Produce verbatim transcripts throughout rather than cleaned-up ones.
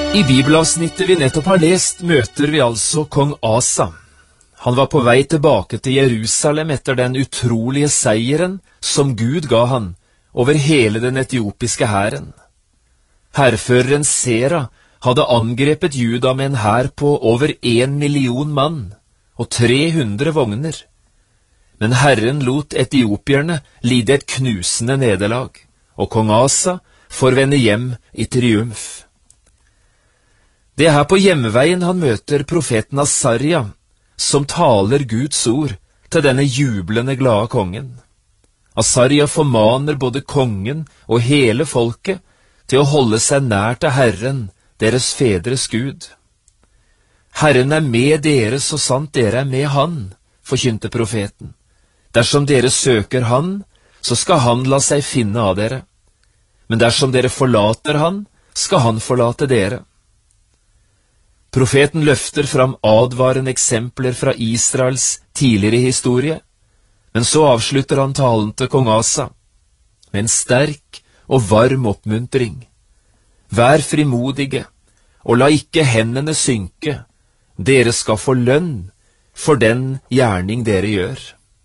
I bibelavsnittet vi nettopp har lest, møter vi altså kong Asa. Han var på vei tilbake til Jerusalem etter den utrolige seieren som Gud ga han over hele den etiopiske hæren. Hærføreren Sera hadde angrepet Juda med en hær på over en million mann og tre hundre vogner. Men Herren lot etiopierne lide et knusende nederlag, og kong Asa får vende hjem i triumf. Det er her på hjemveien han møter profeten Asaria, som taler Guds ord til denne jublende glade kongen. Asaria formaner både kongen og hele folket til å holde seg nær til Herren, deres fedres Gud. Herren er med dere så sant dere er med han, forkynte profeten. Dersom dere søker han, så skal han la seg finne av dere. Men dersom dere forlater han, skal han forlate dere. Profeten løfter fram advarende eksempler fra Israels tidligere historie, men så avslutter han talen til kong Asa med en sterk og varm oppmuntring. Vær frimodige, og la ikke hendene synke, dere skal få lønn for den gjerning dere gjør.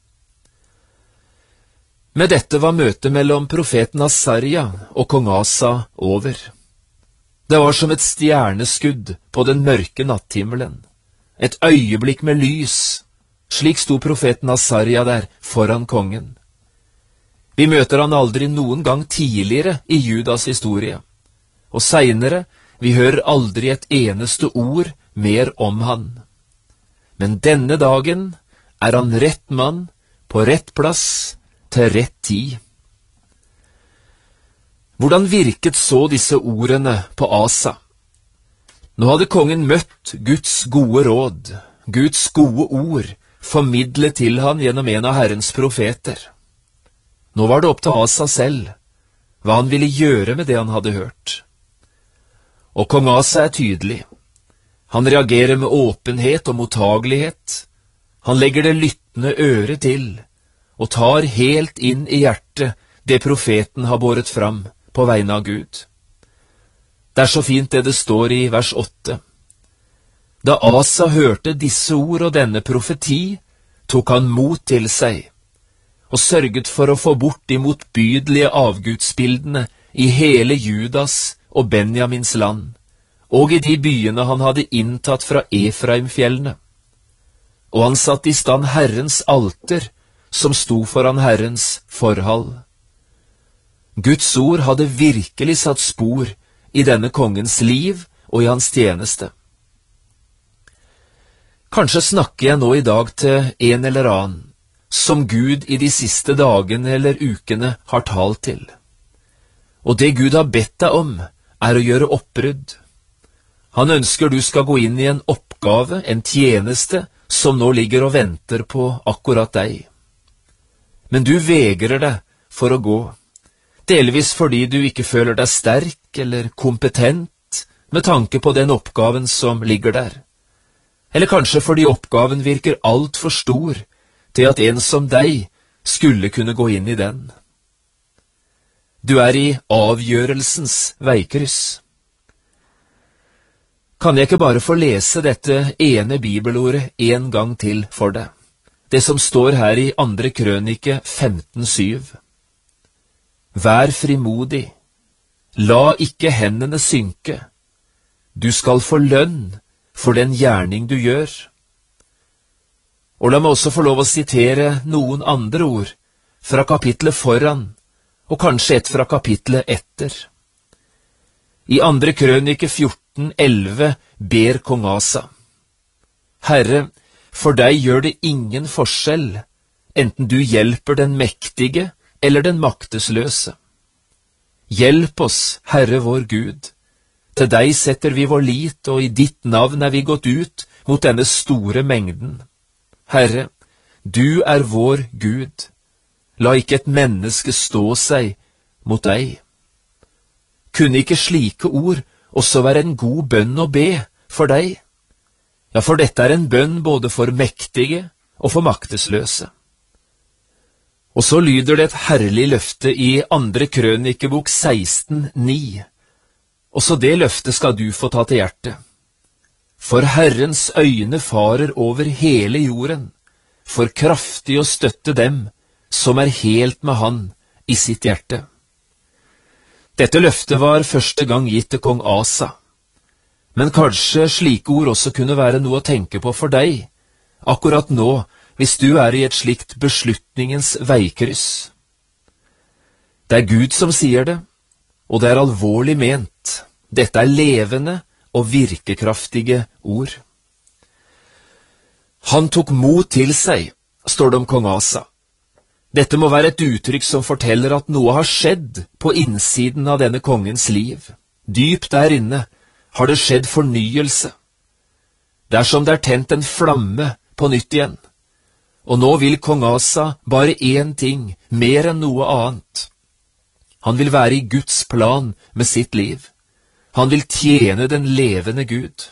Med dette var møtet mellom profeten Asaria og kong Asa over. Det var som et stjerneskudd på den mørke natthimmelen, et øyeblikk med lys. Slik sto profeten Asaria der foran kongen. Vi møter han aldri noen gang tidligere i Judas historie, og senere vi hører aldri et eneste ord mer om han. Men denne dagen er han rett mann på rett plass til rett tid. Hvordan virket så disse ordene på Asa? Nå hadde kongen møtt Guds gode råd, Guds gode ord, formidlet til han gjennom en av Herrens profeter. Nå var det opp til Asa selv, hva han ville gjøre med det han hadde hørt. Og kong Asa er tydelig. Han reagerer med åpenhet og mottagelighet. Han legger det lyttende øret til, og tar helt inn i hjertet det profeten har båret fram på vegne av Gud. Det er så fint det det står i vers åtte. Da Asa hørte disse ord og denne profeti, tok han mot til seg, og sørget for å få bort de motbydelige avgudsbildene i hele Judas og Benjamins land, og i de byene han hadde inntatt fra Efraimfjellene. Og han satt i stand Herrens alter, som sto foran Herrens forhall. Guds ord hadde virkelig satt spor i denne kongens liv og i hans tjeneste. Kanskje snakker jeg nå i dag til en eller annen, som Gud i de siste dagene eller ukene har talt til. Og det Gud har bedt deg om, er å gjøre oppbrudd. Han ønsker du skal gå inn i en oppgave, en tjeneste, som nå ligger og venter på akkurat deg. Men du vegrer deg for å gå. Delvis fordi du ikke føler deg sterk eller kompetent med tanke på den oppgaven som ligger der. Eller kanskje fordi oppgaven virker alt for stor til at en som deg skulle kunne gå inn i den. Du er i avgjørelsens veikryss. Kan jeg ikke bare få lese dette ene bibelordet en gang til for deg? Det som står her i andre krønike femten syv. Vær frimodig, la ikke hendene synke, du skal få lønn for den gjerning du gjør. Og la meg også få lov å sitere noen andre ord fra kapitlet foran, og kanskje et fra kapitlet etter. I andre krønike fjorten elleve ber kong Asa: Herre, for deg gjør det ingen forskjell, enten du hjelper den mektige eller den maktesløse. Hjelp oss, Herre vår Gud. Til deg setter vi vår lit, og i ditt navn er vi gått ut mot denne store mengden. Herre, du er vår Gud. La ikke et menneske stå seg mot deg. Kunne ikke slike ord også være en god bønn å be for deg? Ja, for dette er en bønn både for mektige og for maktesløse. Og så lyder det et herlig løfte i andre krønikebok seksten ni. Også det løftet skal du få ta til hjertet. For Herrens øyne farer over hele jorden, for kraftig å støtte dem som er helt med Han i sitt hjerte. Dette løftet var første gang gitt til kong Asa, men kanskje slike ord også kunne være noe å tenke på for deg, akkurat nå, hvis du er i et slikt beslutningens veikryss. Det er Gud som sier det, og det er alvorlig ment. Dette er levende og virkekraftige ord. Han tok mot til seg, står det om kong Asa. Dette må være et uttrykk som forteller at noe har skjedd på innsiden av denne kongens liv. Dypt der inne har det skjedd fornyelse. Det er som det er tent en flamme på nytt igjen. Og nå vil kong Asa bare én ting, mer enn noe annet. Han vil være i Guds plan med sitt liv. Han vil tjene den levende Gud.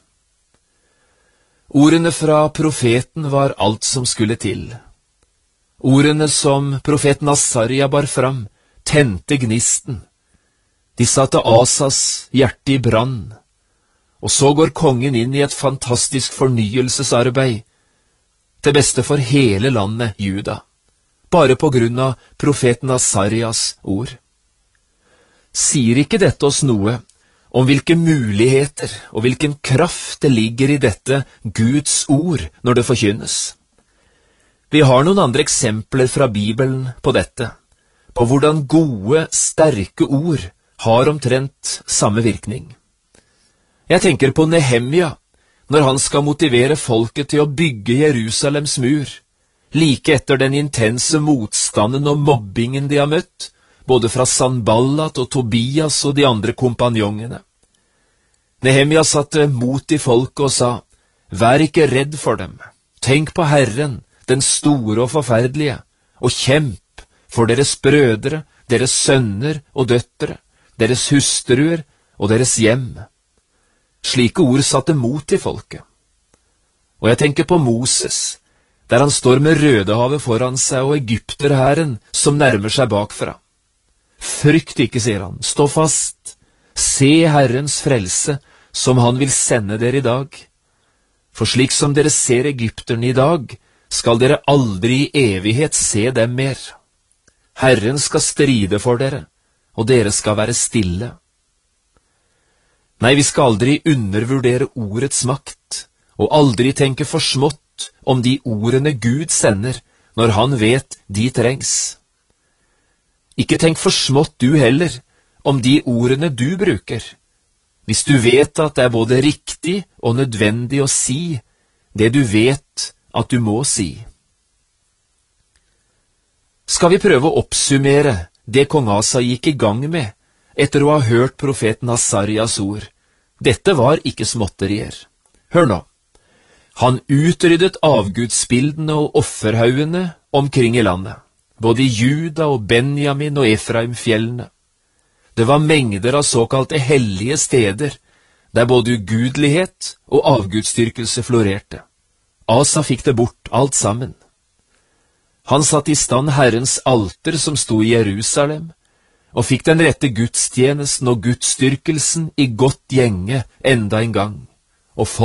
Ordene fra profeten var alt som skulle til. Ordene som profeten Asaria bar fram, tente gnisten. De satte Asas hjerte i brann. Og så går kongen inn i et fantastisk fornyelsesarbeid, til beste for hele landet Juda, bare på grunn av profeten Asarias ord. Sier ikke dette oss noe om hvilke muligheter og hvilken kraft det ligger i dette Guds ord når det forkynnes? Vi har noen andre eksempler fra Bibelen på dette, på hvordan gode, sterke ord har omtrent samme virkning. Jeg tenker på Nehemia, når han skal motivere folket til å bygge Jerusalems mur, like etter den intense motstanden og mobbingen de har møtt, både fra Sanballat og Tobias og de andre kompanjongene. Nehemia satte mot i folket og sa, «Vær ikke redd for dem, tenk på Herren, den store og forferdelige, og kjemp for deres brødre, deres sønner og døtre, deres hustruer og deres hjem.» Slike ord satte mot i folket. Og jeg tenker på Moses, der han står med Rødehavet foran seg og egypterherren som nærmer seg bakfra. Frykt ikke, sier han, stå fast, se Herrens frelse, som han vil sende dere i dag. For slik som dere ser egypterne i dag, skal dere aldri i evighet se dem mer. Herren skal stride for dere, og dere skal være stille. Nei, vi skal aldri undervurdere ordets makt, og aldri tenke for smått om de ordene Gud sender, når han vet de trengs. Ikke tenk for smått du heller, om de ordene du bruker, hvis du vet at det er både riktig og nødvendig å si det du vet at du må si. Skal vi prøve å oppsummere det kong Asa gikk i gang med, etter å ha hørt profeten Asarias ord? Dette var ikke småtterier. Hør nå. Han utryddet avgudsbildene og offerhaugene omkring i landet, både i Juda og Benjamin og Efraim-fjellene. Det var mengder av såkalte hellige steder, der både ugudelighet og avgudsdyrkelse florerte. Asa fikk det bort, alt sammen. Han satte i stand Herrens alter som sto i Jerusalem, og fikk den rette gudstjenesten og gudsdyrkelsen i godt gjenge enda en gang, og folk